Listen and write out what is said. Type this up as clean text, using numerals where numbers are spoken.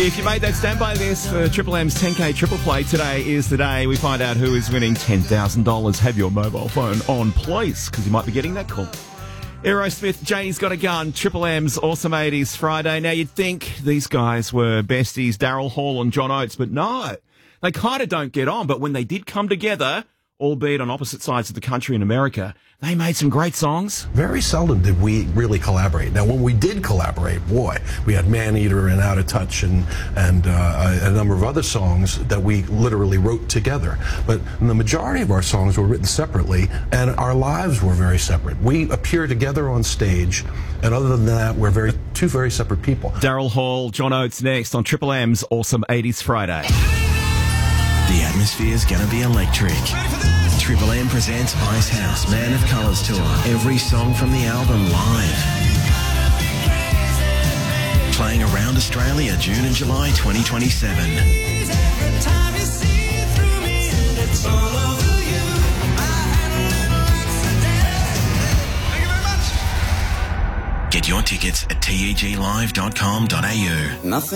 If you made that standby list for Triple M's 10K Triple Play, today is the day we find out who is winning $10,000. Have your mobile phone on, please, because you might be getting that call. Aerosmith, Janie's Got a Gun, Triple M's Awesome 80s Friday. Now, you'd think these guys were besties, Daryl Hall and John Oates, but no, they kind of don't get on. But when they did come together, albeit on opposite sides of the country in America, they made some great songs. Very seldom did we really collaborate. Now, when we did collaborate, boy, we had Man-Eater and Out of Touch and a number of other songs that we literally wrote together. But the majority of our songs were written separately, and our lives were very separate. We appear together on stage, and other than that, we're two very separate people. Daryl Hall, John Oates next on Triple M's Awesome 80s Friday. The atmosphere's gonna be electric. Triple M presents Ice House Man of Colours Tour. Every song from the album live. Playing around Australia, June and July 2027. Get your tickets at teglive.com.au.